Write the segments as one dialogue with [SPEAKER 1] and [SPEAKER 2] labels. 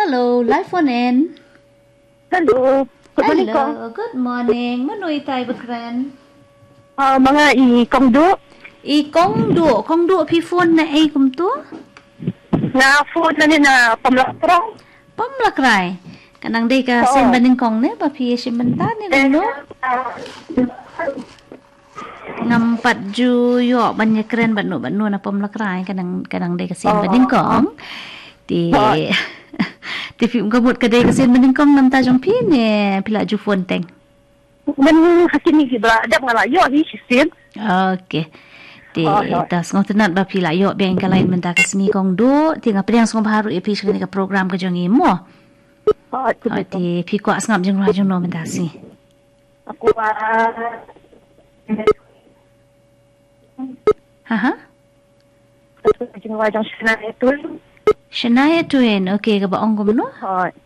[SPEAKER 1] Hello, live phone in.
[SPEAKER 2] Hello. Good morning ko.
[SPEAKER 1] Hello, good morning. Manoy tayo bakran.
[SPEAKER 2] Mga i-kongdo
[SPEAKER 1] Kong do pi phone na ay kumto?
[SPEAKER 2] na food na ni na pamlakrong.
[SPEAKER 1] Pamlakray. Kanang day ka
[SPEAKER 2] Oo.
[SPEAKER 1] sen baning kong ne pa pi simenta ni no? Ngampat ju yo banya keren banu na pamlakray kanang day ka sen baning kong. Ti ti film kabut ka day ka sen baning kong nam ta jong pi ne pila ju phone teng.
[SPEAKER 2] Man hakini gibra ada ngalayo hi sisin.
[SPEAKER 1] Okay. Tas ngau tenat ba pila yo beng kalain menta ka sini kong do tinga priang song baru epi shini ka program ka jong imo. Ti pi kwa ngap jong ra jong no menta si.
[SPEAKER 2] Aku
[SPEAKER 1] Ha.
[SPEAKER 2] jeng wajang sana itu.
[SPEAKER 1] Shania Twain, okay ka ba ong no?
[SPEAKER 2] Hot.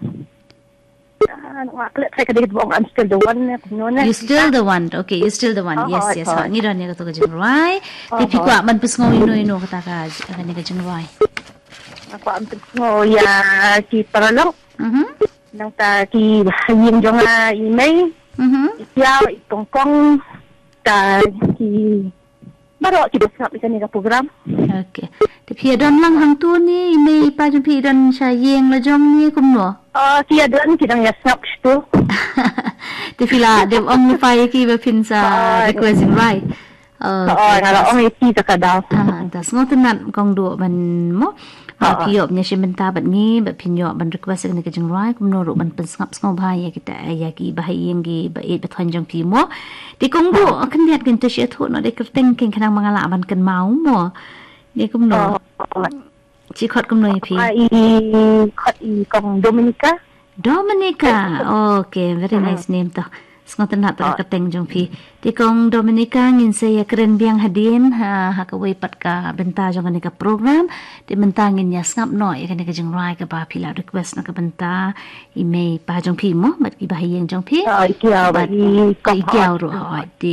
[SPEAKER 2] Nak saya kadang buang I'm still the one na.
[SPEAKER 1] You still the one. Okay, you still the one. Yes, yes. Ha, ngi ron ni ka to ka jong rai. Ti pi kwa man pus ngau ino kata ka ni ka jong rai.
[SPEAKER 2] Aku ambil ya ki paralong. Nang ta ki hayim jong email. Ikiaw itongkong ta ki baru kita snap ikan ni program.
[SPEAKER 1] Okay. Ti pi don lang hang tu ni may pa jong pi don sha yeng la jong ni kum no.
[SPEAKER 2] Kia dan kita yang snap itu.
[SPEAKER 1] Ti pila dem ong fai ki ba pin sa requesting right.
[SPEAKER 2] Kalau orang itu terkadang.
[SPEAKER 1] Das ngau tenat kong do ban mo. Ki yop nya simenta bat ni ba pin yo ban request ni ka jong right kum no ro ban pen ngap ngau ba ya kita ya ki ba yeng gi ba et ba thon jong pi mo. Ti kong do kan lihat kan tu sia thu no de ka teng king kanang mangala ban kan mau mo. Ni kum no. Chi khot kum no pi.
[SPEAKER 2] Khot kong Dominica.
[SPEAKER 1] Dominica. Okay, very nice name to. Sengotan nak tak keteng jong pi. Ti kong Dominica ngin saya keren biang hadin ha ka wei pat ka benta jong ka program. Ti benta ngin ya ngap no ya ka jong rai ka ba pila request na ka benta email pa jong pi mo mat ki ba hieng jong pi.
[SPEAKER 2] Ikiaw ba
[SPEAKER 1] ikiaw ro.